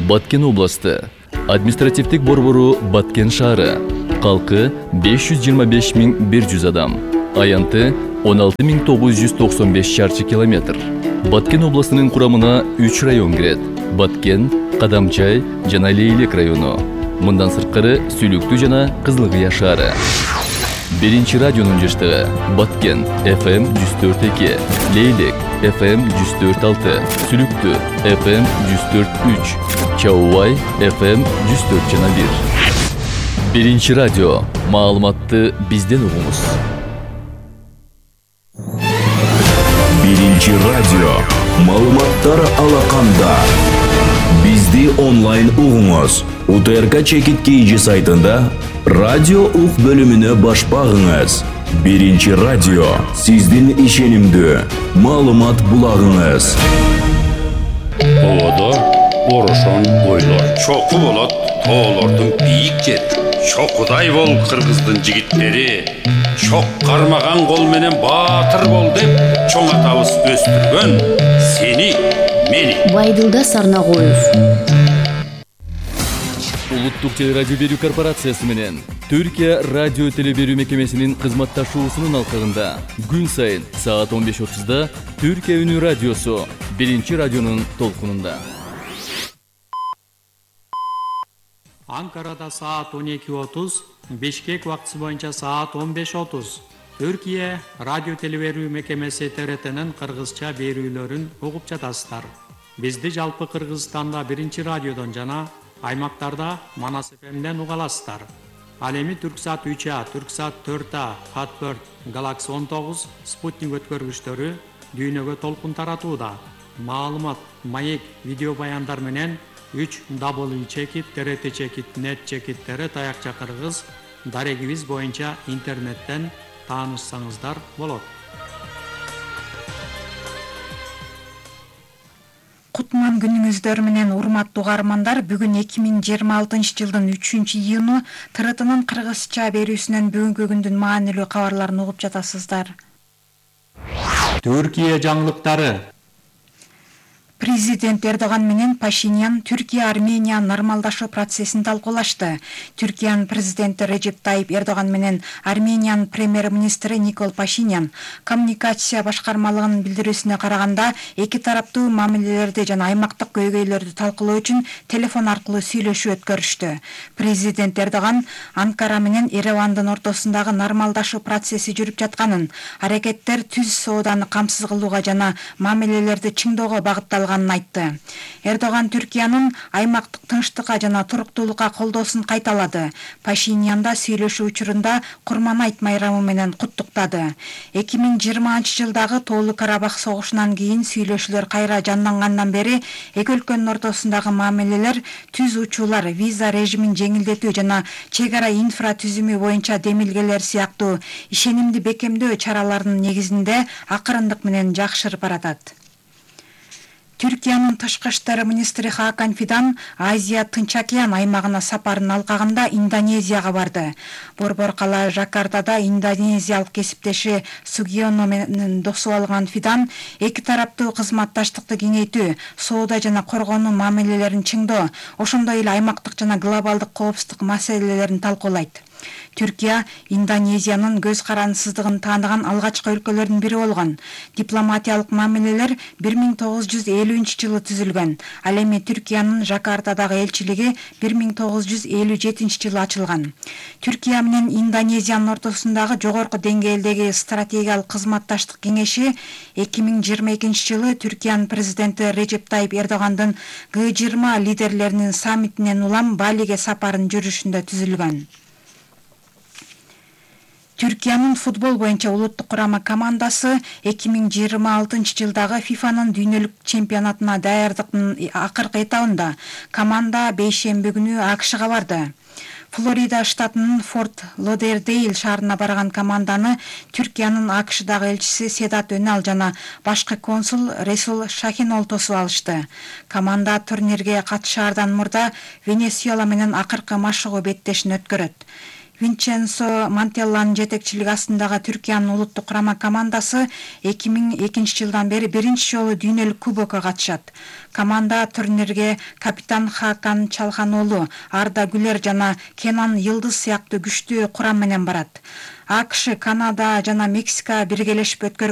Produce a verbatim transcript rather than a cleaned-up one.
Баткен областы. Административдик борбору Баткен шаары. Калкы беш жүз жыйырма беш миң бир жүз адам. Аянты он алты миң тогуз жүз токсон беш чарчы километр. Баткен областынын курамына үч район кирет. Баткен, Кадамчай жана Лейлек району. Мындан сырткары Сүлүктүү жана Кызылкыя шаары. Биринчи радионун жыштыгы Баткен эф эм жүз төрт эки, Лейлек эф эм жүз төрт алты, Сүлүктүү эф эм жүз төрт үч, Чаубай эф эм жүз төрт жана бир. Биринчи радио. Маалыматты бизден угуңуз. Биринчи радио. Маалыматтар алаканда. Бизди онлайн угуңуз. У Т Р К Чекит Кейджи сайтында радио ук бөлүмүнө баш багыңыз. Биринчи радио. Сиздин ишенимдүү маалымат булагыңыз. Оодо орошон ойлор чоку болот, тоолордун бийик жери. Чокудай бол кыргыздын жигиттери. Чок кармаган кол менен баатыр бол деп чоң атабыз өстүргөн сени, мени. Байдылда Сарнагоев. Улуттук телерадио берүү корпорациясы менен Түркия радио телеберүү мекемесинин кызматташуусунун алкагында күн сайын саат он беш отузда Түркия үнү радиосу биринчи радионун толкунунда. Анкарада саат он эки отуз, Бишкек убактысы боюнча саат он беш отуз. Түркия радио телеберүү мекемеси Т Р Т'нин кыргызча берүүлөрүн угуп жатасыздар. Бизди жалпы Кыргызстанда биринчи радиодон жана аймактарда Манас эф эмден уга аласыздар. Ал эми Түрксат үч А, Түрксат төрт А, Хатберт, Галакси он тогуз, Спутник өткөргүчтөрү дүйнөгө толкун таратууда. Маалымат, маек, видео баяндар менен үч дабл ю чекит Т Р Т чекит нет чекит Т Р таякча кыргыз дарегибиз боюнча интернеттен таанышсаңыздар болот. Кутман күнүңүздөр менен урматтуу угармандар, бүгүн эки миң жыйырма алтынчы жылдын үчүнчү июну Т Р Т'нын кыргызча берүүсүнөн бүгүнкү күндүн маанилүү кабарларын угуп жатасыздар. Түркия жаңылыктары. Президент Эрдоган менен Пашинян Түркия Армения нормалдашуу процессин талкуулашты. Түркиянын президенти Режеп Тайип Эрдоган менен Армениянын премьер-министри Никол Пашинян коммуникация башкармалыгынын билдирүүсүнө караганда эки тараптуу мамилелерди жана аймактык көйгөйлөрдү талкуулоо үчүн телефон аркылуу сүйлөшүү өткөрүштү. Президент Эрдоган Анкара менен Еревандын ортосундагы нормалдашуу процесси жүрүп жатканын, аракеттер түз сооданы камсыз кылууга жана мамилелерди чыңдоого багытталган айтты. Эрдоган Түркиянын аймактык тынчтыкка жана туруктуулукка колдоосун кайталады. Пашинян да сүйлөшүү учурунда Курманайт майрамы менен куттуктады. эки миң жыйырманчы жылдагы Тоолуу Карабах согушунан кийин сүйлөшүүлөр кайра жандангандан бери эки өлкөнүн ортосундагы мамилелер түз учуулар, виза режимин жеңилдетүү жана чек ара инфратүзүмү боюнча демилгелер сыяктуу ишенимди бекемдөө чараларынын негизинде акырындык менен жакшырып баратат. Түркиянын тышкы иштер министри Хакан Фидан Азия Тынч океан аймагына сапарын алкагында Индонезияга барды. Борбор кала Жакартада индонезиялык кесиптеши Сугионо менен досуп алган Фидан эки тараптуу кызматташтыкты кеңейтүү, соода жана коргонуу мамилелерин чыңдоо, ошондой эле аймактык жана глобалдык коопсуздук маселелерин талкуулайт. Түркия Индонезиянын көз карансыздыгын тааныган алгачкы өлкөлөрдүн бири болгон. Дипломатиялык мамилелер бир миң тогуз жүз элүүнчү жылы түзүлгөн. Ал эми Түркиянын Жакартадагы элчилиги бир миң тогуз жүз элүү жетинчи жылы ачылган. Түркия менен Индонезиянын ортосундагы жогорку деңгээлдеги стратегиялык кызматташтык кеңеши эки миң жыйырма экинчи жылы Түркиянын президенти Режеп Тайип Эрдогандын Г жыйырма лидерлеринин саммитинен улам Балиге сапарын жүрүшүндө түзүлгөн. Түркиянын футбол боюнча улуттук курама командасы эки миң жыйырма алтынчы жылдагы фифанын дүйнөлүк чемпионатына даярдыктын акыркы этабында команда бейшемби күнү А К Шга барды. Флорида штатынын Форт Лодердейл шаарына барган команданы Түркиянын А К Шдагы элчиси Седат Өнал жана башкы консул Ресул Шахинол тосуп алышты. Команда турнирге катышаардан мурда Венесуэла менен акыркы машыгуу беттешин өткөрөт. Винченцо Мантелланын жетекчилиги астындагы Түркиянын улуттук курама командасы эки миң экинчи жылдан бери биринчи жолу дүйнөлүк кубокко катышат. Команда турнирге капитан Хакан Чалханоğlu, Арда Гүлер жана Кенан Йылдыз сыяктуу күчтүү курам менен барат. АКШ, Канада жана Мексика биргелешип өткөргөн